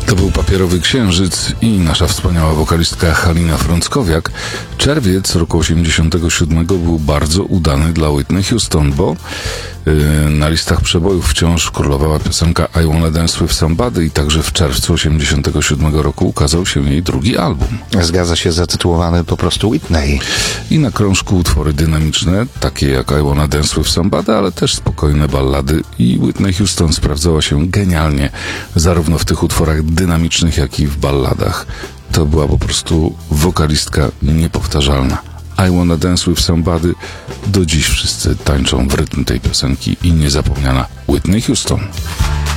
To był Papierowy Księżyc i nasza wspaniała wokalistka Halina Frąckowiak. Czerwiec roku 87 był bardzo udany dla Whitney Houston, bo na listach przebojów wciąż królowała piosenka I Wanna Dance With Somebody i także w czerwcu 87 roku ukazał się jej drugi album. Zgadza się, zatytułowany po prostu Whitney. I na krążku utwory dynamiczne, takie jak I Wanna Dance With Somebody, ale też spokojne ballady i Whitney Houston sprawdzała się genialnie, zarówno w tych utworach dynamicznych, jak i w balladach. To była po prostu wokalistka niepowtarzalna. I Wanna Dance With Somebody. Do dziś wszyscy tańczą w rytm tej piosenki i niezapomniana Whitney Houston.